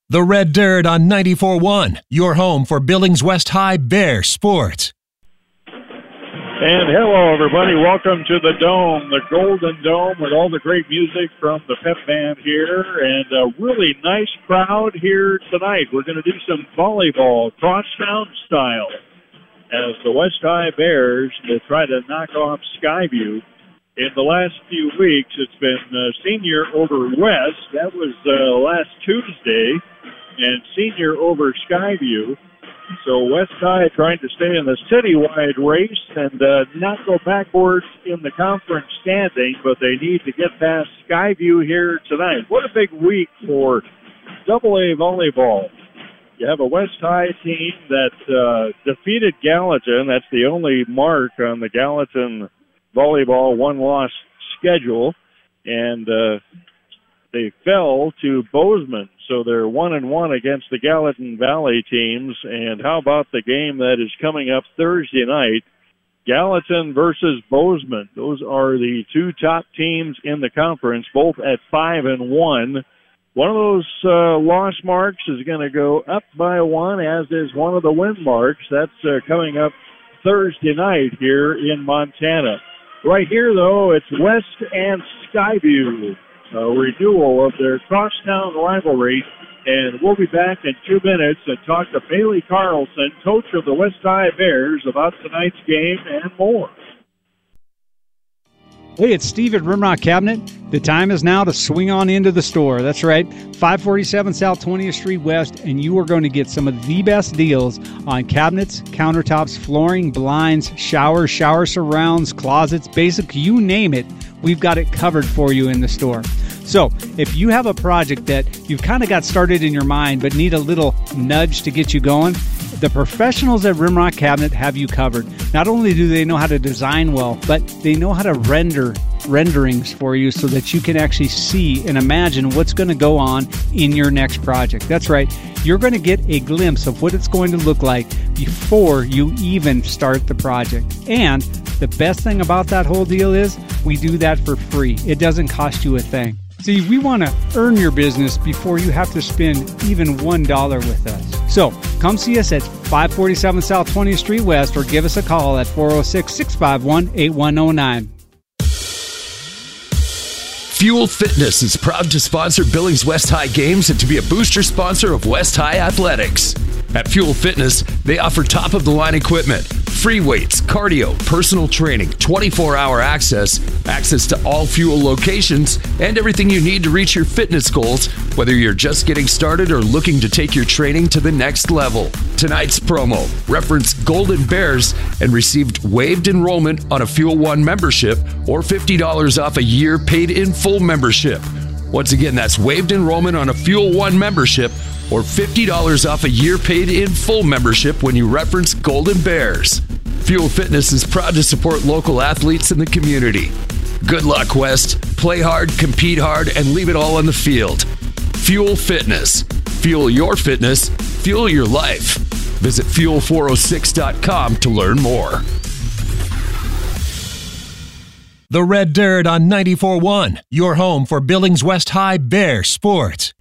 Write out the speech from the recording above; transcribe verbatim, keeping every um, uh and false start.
The Red Dirt on ninety-four point one, your home for Billings West High Bear sports. And hello, everybody. Welcome to the Dome, the Golden Dome, with all the great music from the pep band here, and a really nice crowd here tonight. We're going to do some volleyball, crosstown style, as the West High Bears will try to knock off Skyview. In the last few weeks, it's been uh, senior over West. That was uh, last Tuesday, and senior over Skyview. So West High trying to stay in the citywide race and uh, not go backwards in the conference standing, but they need to get past Skyview here tonight. What a big week for double A volleyball. You have a West High team that uh, defeated Gallatin. That's the only mark on the Gallatin volleyball one-loss schedule, and uh, they fell to Bozeman, so they're one and one against the Gallatin Valley teams. And how about the game that is coming up Thursday night, Gallatin versus Bozeman? Those are the two top teams in the conference, both at five and one. One of those uh, loss marks is going to go up by one, as is one of the win marks. That's uh, coming up Thursday night here in Montana. Right here, though, it's West and Skyview, a renewal of their crosstown rivalry. And we'll be back in two minutes and talk to Bailey Carlson, coach of the West High Bears, about tonight's game and more. Hey, it's Steve at Rimrock Cabinet. The time is now to swing on into the store. That's right, five forty-seven South twentieth Street West, and you are going to get some of the best deals on cabinets, countertops, flooring, blinds, showers, shower surrounds, closets, basic, you name it. We've got it covered for you in the store. So if you have a project that you've kind of got started in your mind but need a little nudge to get you going, the professionals at Rimrock Cabinet have you covered. Not only do they know how to design well, but they know how to render renderings for you so that you can actually see and imagine what's going to go on in your next project. That's right. You're going to get a glimpse of what it's going to look like before you even start the project. And the best thing about that whole deal is we do that for free. It doesn't cost you a thing. See, we want to earn your business before you have to spend even one dollar with us. So come see us at five forty-seven South twentieth Street West, or give us a call at four oh six, six five one, eight one oh nine. Fuel Fitness is proud to sponsor Billings West High games and to be a booster sponsor of West High athletics. At Fuel Fitness, they offer top-of-the-line equipment, free weights, cardio, personal training, twenty-four hour access, access to all Fuel locations, and everything you need to reach your fitness goals, whether you're just getting started or looking to take your training to the next level. Tonight's promo, reference Golden Bears and received waived enrollment on a Fuel One membership or fifty dollars off a year paid in full membership. Once again, that's waived enrollment on a Fuel One membership or fifty dollars off a year paid in full membership when you reference Golden Bears. Fuel Fitness is proud to support local athletes in the community. Good luck, West. Play hard, compete hard, and leave it all on the field. Fuel Fitness. Fuel your fitness. Fuel your life. Visit fuel four oh six dot com to learn more. The Red Dirt on ninety-four point one, your home for Billings West High Bear sports.